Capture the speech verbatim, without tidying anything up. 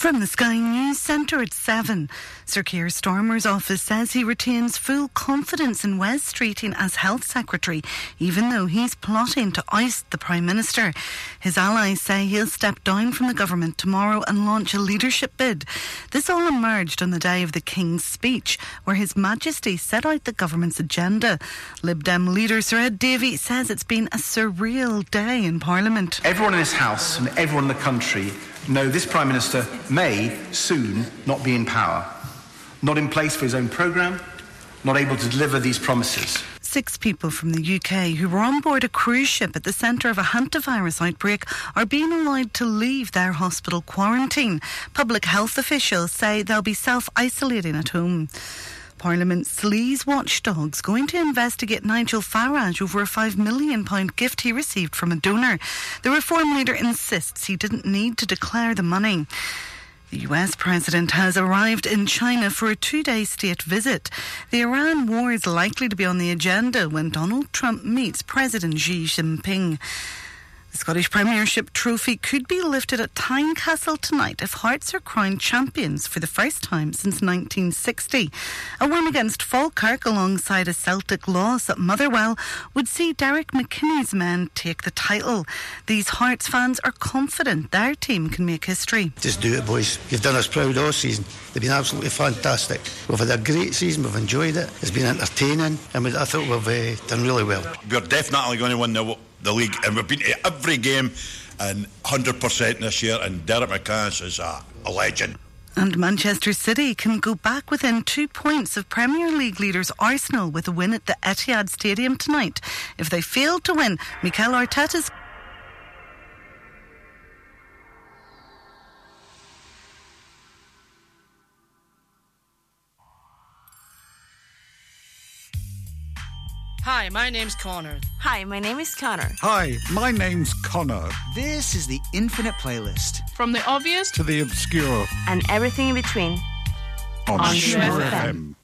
From the Sky News Centre at seven, Sir Keir Starmer's office says he retains full confidence in Wes Streeting as Health Secretary, even though he's plotting to oust the Prime Minister. His allies say he'll step down from the government tomorrow and launch a leadership bid. This all emerged on the day of the King's speech, where His Majesty set out the government's agenda. Lib Dem leader Sir Ed Davey says it's been a surreal day in Parliament. Everyone in this House and everyone in the country know this Prime Minister may soon not be in power, not in place for his own programme, not able to deliver these promises. Six people from the U K who were on board a cruise ship at the centre of a hantavirus outbreak are being allowed to leave their hospital quarantine. Public health officials say they'll be self-isolating at home. Parliament's sleaze watchdogs going to investigate Nigel Farage over a five million pounds gift he received from a donor. The Reform leader insists he didn't need to declare the money. The U S president has arrived in China for a two-day state visit. The Iran war is likely to be on the agenda when Donald Trump meets President Xi Jinping. The Scottish Premiership trophy could be lifted at Tynecastle tonight if Hearts are crowned champions for the first time since nineteen sixty. A win against Falkirk alongside a Celtic loss at Motherwell would see Derek McKinney's men take the title. These Hearts fans are confident their team can make history. Just do it, boys. You've done us proud all season. They've been absolutely fantastic. We've had a great season. We've enjoyed it. It's been entertaining, and we, I thought we've uh, done really well. We're definitely going to win the the league, and we've been to every game and one hundred percent this year, and Derek McCann is a, a legend. And Manchester City can go back within two points of Premier League leaders Arsenal with a win at the Etihad Stadium tonight. If they fail to win, Mikel Arteta's Hi, my name's Connor. Hi, my name is Connor. Hi, my name's Connor. This is the Infinite Playlist. From the obvious to the obscure. And everything in between. On, on Sure F M.